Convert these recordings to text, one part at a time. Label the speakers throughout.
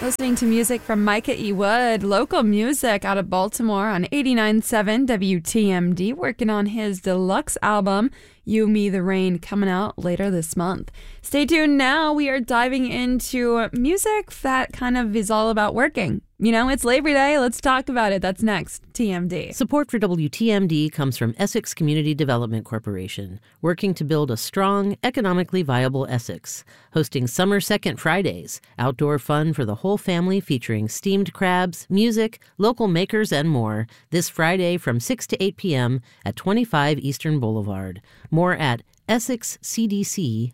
Speaker 1: Listening to music from Micah E. Wood, local music out of Baltimore on 89.7 WTMD, working on his deluxe album, You, Me, the Rain, coming out later this month. Stay tuned now. We are diving into music that kind of is all about working. You know, it's Labor Day. Let's talk about it. That's next. TMD.
Speaker 2: Support for WTMD comes from Essex Community Development Corporation, working to build a strong, economically viable Essex. Hosting Summer Second Fridays, outdoor fun for the whole family featuring steamed crabs, music, local makers, and more. This Friday from 6 to 8 p.m. at 25 Eastern Boulevard. More at EssexCDC.org.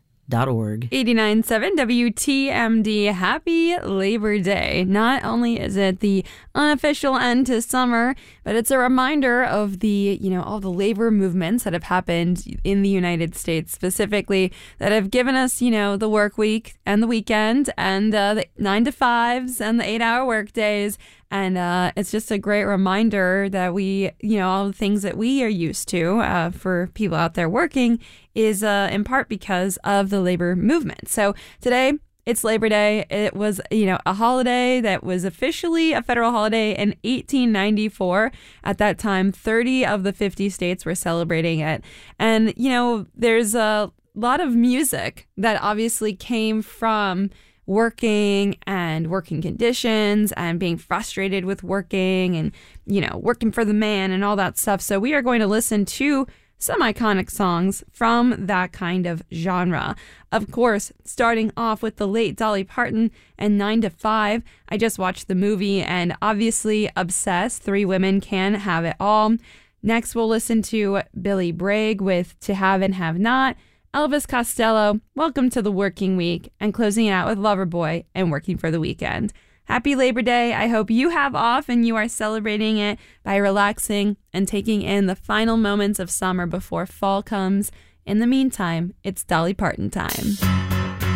Speaker 1: 89.7 WTMD. Happy Labor Day. Not only is it the unofficial end to summer, but it's a reminder of the, all the labor movements that have happened in the United States specifically that have given us, the work week and the weekend and the 9-to-5s and the 8-hour work days. And it's just a great reminder that we, all the things that we are used to for people out there working is in part because of the labor movement. So today, it's Labor Day. It was, a holiday that was officially a federal holiday in 1894. At that time, 30 of the 50 states were celebrating it. And, there's a lot of music that obviously came from working and working conditions and being frustrated with working and, working for the man and all that stuff. So we are going to listen to some iconic songs from that kind of genre. Of course, starting off with the late Dolly Parton and 9 to 5. I just watched the movie and obviously obsessed. Three Women Can Have It All. Next, we'll listen to Billy Bragg with To Have and Have Not. Elvis Costello, Welcome to the Working Week, and closing it out with Loverboy and Working for the Weekend. Happy Labor Day. I hope you have off and you are celebrating it by relaxing and taking in the final moments of summer before fall comes. In the meantime, it's Dolly Parton time.